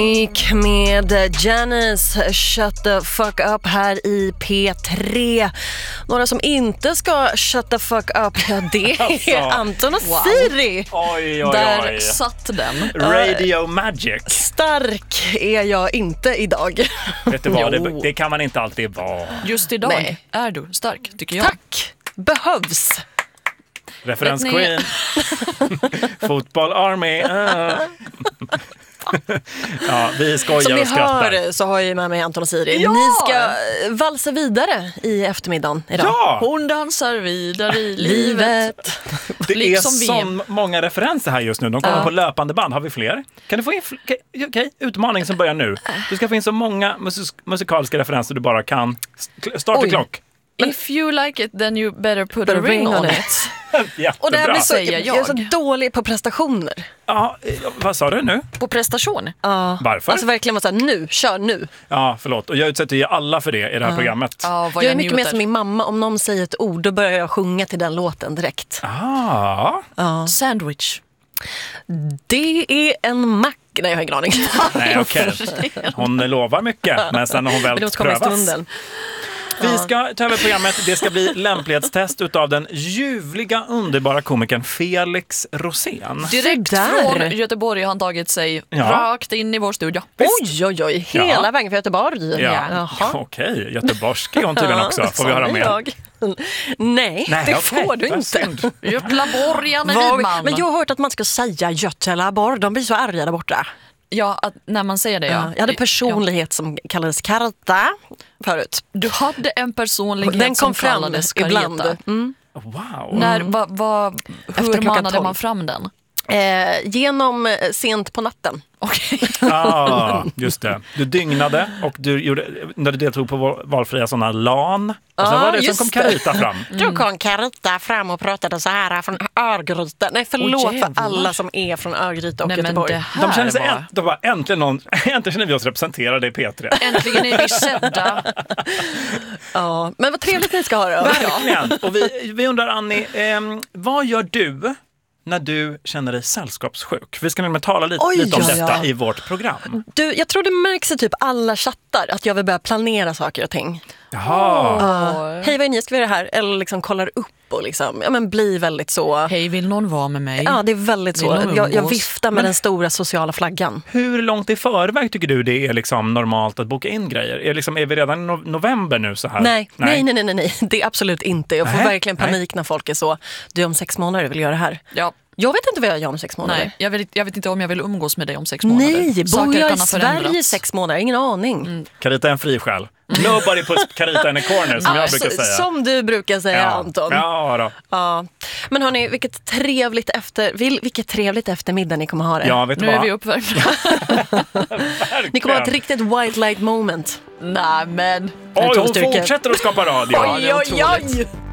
Med Janice, Shut the fuck up här i P3. Några som inte ska shut the fuck up, det är Anton och Siri. Oj. Där satt den. Radio Magic. Stark är jag inte idag. Vet du vad, det kan man inte alltid vara. Just idag är du stark, tycker jag. Tack, behövs. Referens Queen. Fotboll Army. Ja, vi skojar som och skrattar. Hör, så har jag med mig Anton och Siri. Ja! Ni ska valsa vidare i eftermiddagen idag. Ja! Hon dansar vidare i livet. Det liksom är så många referenser här just nu. De kommer på löpande band. Har vi fler? Kan du få in Okej, utmaning som börjar nu. Du ska få in så många musikaliska referenser du bara kan. Start klock. If you like it, then you better put a ring on it. Och det här blir så, säger jag är så dålig på prestationer. Ja, vad sa du nu? På prestation? Ja. Varför? Alltså verkligen vara såhär, kör nu. Ja, förlåt. Och jag utsätter ju alla för det i det här programmet. Ja, jag är mycket mer som min mamma. Om någon säger ett ord, då börjar jag sjunga till den låten direkt. Sandwich. Det är en mack. Nej, jag har ingen aning. Nej, okej. Hon lovar mycket, men sen när hon väl prövas. Vi ska ta över programmet. Det ska bli lämplighetstest utav den ljuvliga, underbara komikern Felix Rosén. Direkt från Göteborg har han tagit sig rakt in i vår studio. Oj, hela vägen från Göteborg. Ja. Okej, göteborgsk är hon tydligen också. Får vi höra mer? Nej, det får du inte. Götlaborgen är vidman. Men jag har hört att man ska säga Götlaborg. De blir så arga där borta. Ja, att när man säger det, Jag hade personlighet som kallades Karta förut. Du hade en personlighet den som kom fram kallades Karita. Ibland. Wow. Hur manade man fram den? Genom sent på natten. Okej. Just det. Du dygnade och när du deltog på valfria sådana LAN. Och så var det som kom Karita fram. Då kom Karita fram och pratade så här från Örgryte. Nej, förlåt för alla som är från Örgryte och Göteborg. De känner sig äntligen känner vi oss representerade i P3. Äntligen är vi sedda. Ja, men vad trevligt ni ska ha då. Verkligen. Och vi undrar, Annie, vad gör du när du känner dig sällskapssjuk? Vi ska nämligen tala lite om detta i vårt program. Du, jag tror det märks i typ alla chattar att jag vill börja planera saker och ting. Jaha. Hej, vad är ni? Ska vi göra det här? Eller liksom kollar upp och liksom, blir väldigt så... Hej, vill någon vara med mig? Ja, det är väldigt så. Jag viftar med den stora sociala flaggan. Hur långt i förväg tycker du det är liksom normalt att boka in grejer? Är vi redan i november nu så här? Nej. Det är absolut inte. Jag får verkligen panik när folk är så, du om 6 månader vill göra det här. Ja. Jag vet inte vad jag gör om 6 månader. Nej, jag vet inte om jag vill umgås med dig om 6 månader. Nej, bor jag i Sverige i 6 månader? Ingen aning. Karita är en fri själ. Nobody puts Karita in a corner, som jag brukar säga. Som du brukar säga, Anton. Ja då. Ja. Men hörni, vilket trevligt eftermiddag ni kommer ha det. Ja, vet du nu vad? är vi uppvärmda. Ni kommer ha ett riktigt white light moment. Nej, men... Oj, hon fortsätter att skapa radio. Oj.